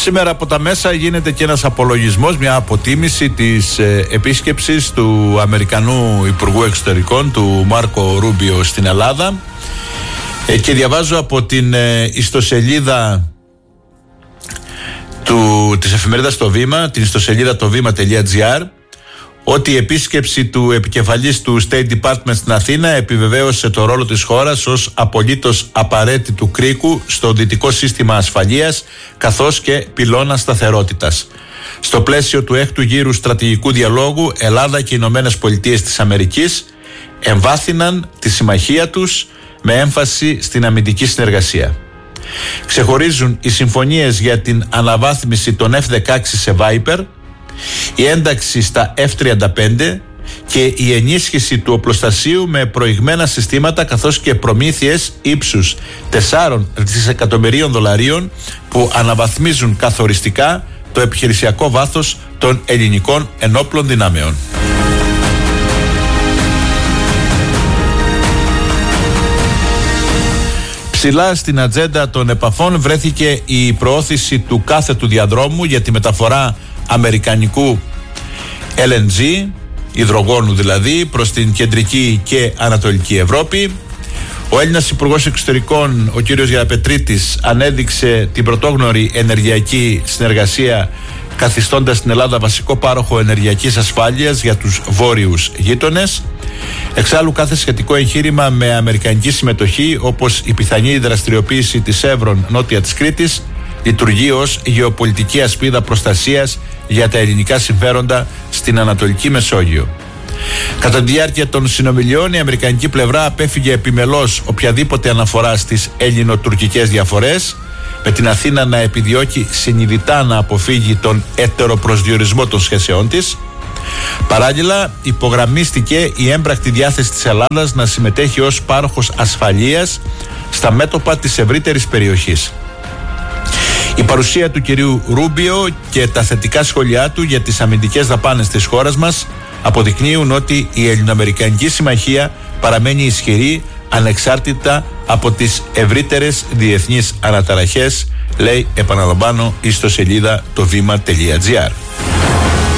Σήμερα από τα μέσα γίνεται και ένας απολογισμός, μια αποτίμηση της επίσκεψης του Αμερικανού Υπουργού Εξωτερικών, του Μάρκο Ρούμπιο, στην Ελλάδα, και διαβάζω από την ιστοσελίδα της εφημερίδας Το Βήμα, την ιστοσελίδα tovima.gr, ότι η επίσκεψη του επικεφαλής του State Department στην Αθήνα επιβεβαίωσε το ρόλο της χώρας ως απολύτως απαραίτητου κρίκου στο δυτικό σύστημα ασφαλείας καθώς και πυλώνα σταθερότητας. Στο πλαίσιο του έκτου γύρου στρατηγικού διαλόγου, Ελλάδα και οι Ηνωμένες Πολιτείες της Αμερικής εμβάθυναν τη συμμαχία τους με έμφαση στην αμυντική συνεργασία. Ξεχωρίζουν οι συμφωνίες για την αναβάθμιση των F-16 σε Viper, η ένταξη στα F-35 και η ενίσχυση του οπλοστασίου με προηγμένα συστήματα, καθώς και προμήθειες ύψους 4 δισεκατομμυρίων δολαρίων που αναβαθμίζουν καθοριστικά το επιχειρησιακό βάθος των ελληνικών ενόπλων δυνάμεων. Ψηλά στην ατζέντα των επαφών βρέθηκε η προώθηση του κάθετου διαδρόμου για τη μεταφορά αμερικανικού LNG, υδρογόνου δηλαδή, προς την κεντρική και ανατολική Ευρώπη. Ο Έλληνας Υπουργός Εξωτερικών, ο κύριος Γεραπετρίτης, ανέδειξε την πρωτόγνωρη ενεργειακή συνεργασία, καθιστώντας την Ελλάδα βασικό πάροχο ενεργειακής ασφάλειας για τους βόρειους γείτονες. Εξάλλου, κάθε σχετικό εγχείρημα με αμερικανική συμμετοχή, όπως η πιθανή δραστηριοποίηση της Εύρων νότια της Κρήτης, λειτουργεί ως γεωπολιτική ασπίδα προστασίας για τα ελληνικά συμφέροντα στην Ανατολική Μεσόγειο. Κατά τη διάρκεια των συνομιλιών, η αμερικανική πλευρά απέφυγε επιμελώς οποιαδήποτε αναφορά στις ελληνοτουρκικές διαφορές, με την Αθήνα να επιδιώκει συνειδητά να αποφύγει τον ετεροπροσδιορισμό των σχέσεών της. Παράλληλα, υπογραμμίστηκε η έμπρακτη διάθεση της Ελλάδας να συμμετέχει ως πάροχος ασφαλείας στα μέτωπα της ευρύτερης περιοχής. Η παρουσία του κυρίου Ρούμπιο και τα θετικά σχόλιά του για τις αμυντικές δαπάνες της χώρας μας αποδεικνύουν ότι η ελληνοαμερικανική συμμαχία παραμένει ισχυρή ανεξάρτητα από τις ευρύτερες διεθνείς αναταραχές, λέει, επαναλαμβάνω, η ιστοσελίδα tovima.gr.